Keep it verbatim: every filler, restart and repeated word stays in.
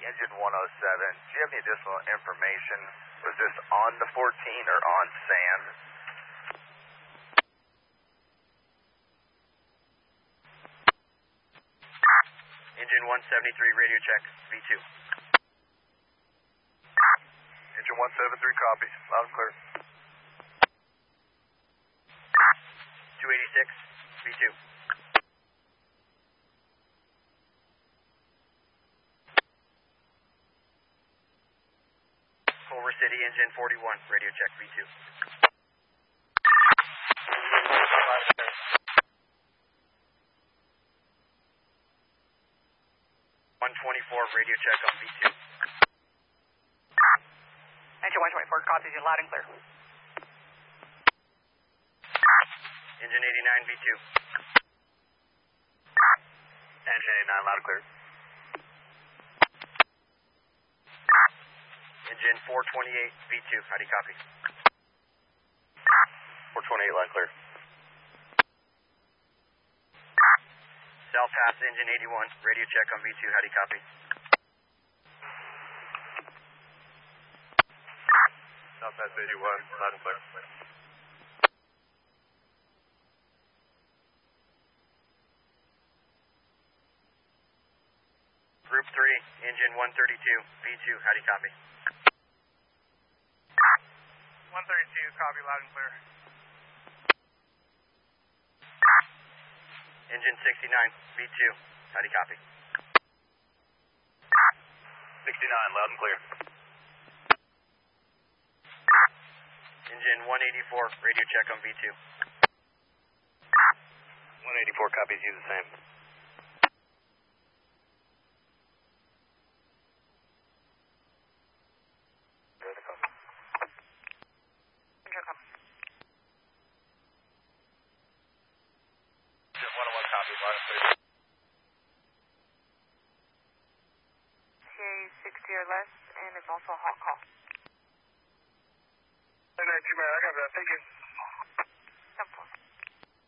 Engine one oh seven. Do you have any additional information? Was this on the fourteen or on sand? Engine one seventy-three, radio check, V two. Engine one seventy-three, copy. Loud and clear. two eighty-six, V two. Culver City, engine forty-one, radio check, V two. one twenty-four, radio check on V two. Engine one twenty-four, copies you loud and clear. Engine eighty-nine, V two. Engine eighty-nine, loud and clear. Engine four twenty-eight, V two, how do you copy? four twenty-eight, loud and clear. South Pass, engine eighty-one, radio check on V two, how do you copy? South Pass eighty-one, loud and clear. Group three, engine one thirty-two, V two, how do you copy? one thirty-two, copy loud and clear. Engine sixty-nine, V two, how do you copy? sixty-nine, loud and clear. Engine one eighty-four, radio check on V two. one eighty-four, copies, you the same. sixty or less, and it's also a hot call. I got that. Thank you.